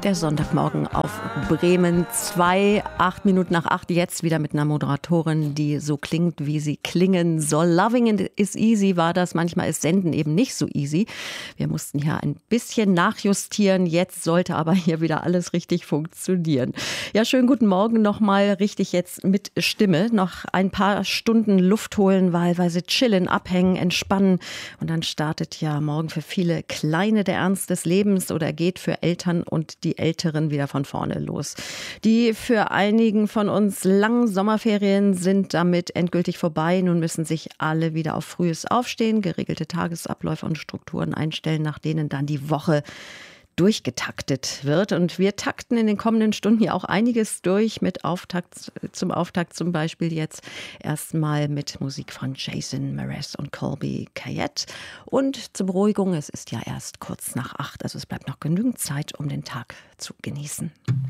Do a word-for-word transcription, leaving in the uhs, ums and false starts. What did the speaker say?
Der Sonntagmorgen auf Bremen zwei, acht Minuten nach acht, jetzt wieder mit einer Moderatorin, die so klingt, wie sie klingen soll. Loving it is easy war das, manchmal ist Senden eben nicht so easy. Wir mussten hier ein bisschen nachjustieren, jetzt sollte aber hier wieder alles richtig funktionieren. Ja, schönen guten Morgen nochmal, richtig jetzt mit Stimme. Noch ein paar Stunden Luft holen, wahlweise chillen, abhängen, entspannen und dann startet ja morgen für viele Kleine der Ernst des Lebens oder geht für Eltern und die Älteren wieder von vorne los. Die für einigen von uns langen Sommerferien sind damit endgültig vorbei. Nun müssen sich alle wieder auf frühes Aufstehen, geregelte Tagesabläufe und Strukturen einstellen, nach denen dann die Woche durchgetaktet wird. Und wir takten in den kommenden Stunden ja auch einiges durch mit Auftakt, zum Auftakt zum Beispiel jetzt erstmal mit Musik von Jason Mraz und Colby Kayette. Und zur Beruhigung, es ist ja erst kurz nach acht, also es bleibt noch genügend Zeit, um den Tag zu genießen.